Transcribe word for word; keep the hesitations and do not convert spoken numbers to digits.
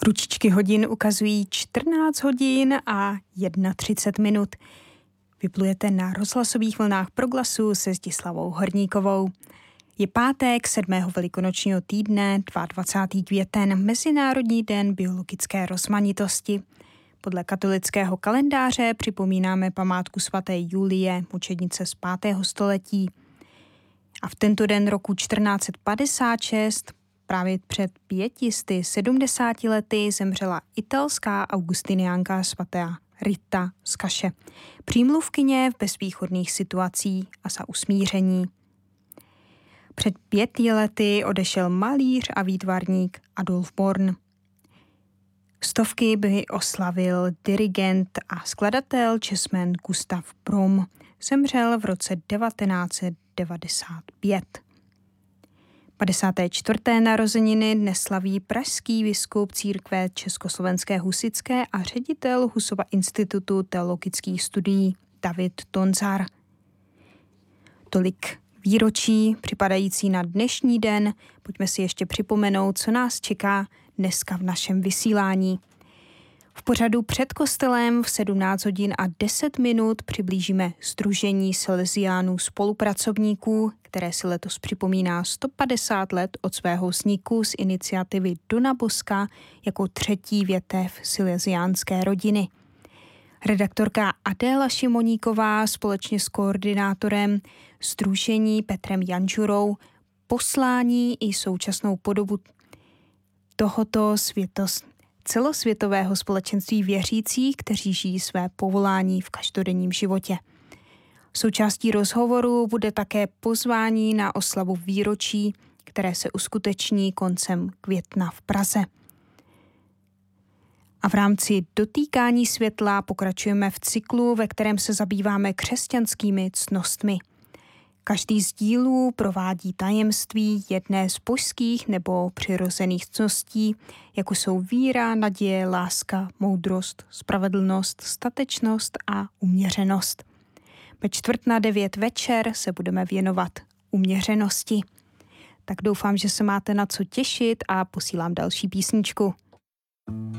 Ručičky hodin ukazují čtrnáct hodin a třicet jedna minut. Vyplujete na rozhlasových vlnách Proglasu se Zdislavou Horníkovou. Je pátek sedmého velikonočního týdne, dvacátého druhého květen, Mezinárodní den biologické rozmanitosti. Podle katolického kalendáře připomínáme památku svaté Julie, mučednice z pátého století. A v tento den roku čtrnáct padesát šest, právě před pětisty sedmdesáti lety, zemřela italská augustiniánka svatá Rita z Kaše, přímluvkyně v bezvýchodných situacích a za usmíření. Před pěti lety odešel malíř a výtvarník Adolf Born. Stovky by oslavil dirigent a skladatel jazzman Gustav Brom. Zemřel v roce devatenáct set devadesát pět. padesáté čtvrté narozeniny dnes slaví pražský biskup církve Československé husitské a ředitel Husova institutu teologických studií David Tonzar. Tolik výročí připadající na dnešní den. Pojďme si ještě připomenout, co nás čeká dneska v našem vysílání. V pořadu Před kostelem v sedmnáct hodin a deset minut přiblížíme Sdružení Salesiánů spolupracovníků, které si letos připomíná sto padesát let od svého vzniku z iniciativy Dona Boska jako třetí větev salesiánské rodiny. Redaktorka Adéla Šimoníková společně s koordinátorem sdružení Petrem Janžurou poslání i současnou podobu tohoto světos, celosvětového společenství věřících, kteří žijí své povolání v každodenním životě. Součástí rozhovoru bude také pozvání na oslavu výročí, které se uskuteční koncem května v Praze. A v rámci dotýkání světla pokračujeme v cyklu, ve kterém se zabýváme křesťanskými ctnostmi. Každý z dílů provádí tajemství jedné z božských nebo přirozených ctností, jako jsou víra, naděje, láska, moudrost, spravedlnost, statečnost a uměřenost. Ve čtvrt na devět večer se budeme věnovat uměřenosti. Tak doufám, že se máte na co těšit a posílám další písničku.